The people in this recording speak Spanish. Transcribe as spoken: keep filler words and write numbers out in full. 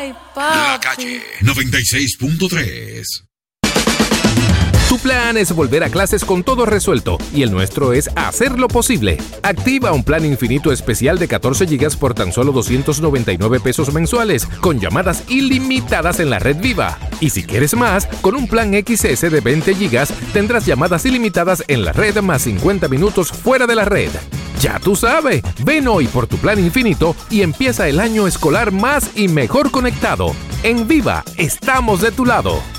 Ay, papi. La Calle noventa y seis punto tres. Tu plan es volver a clases con todo resuelto y el nuestro es hacerlo posible. Activa un plan infinito especial de catorce gigas por tan solo doscientos noventa y nueve pesos mensuales, con llamadas ilimitadas en la red Viva. Y si quieres más, con un plan X S de veinte gigas tendrás llamadas ilimitadas en la red más cincuenta minutos fuera de la red. Ya tú sabes, ven hoy por tu plan infinito y empieza el año escolar más y mejor conectado. En Viva, estamos de tu lado.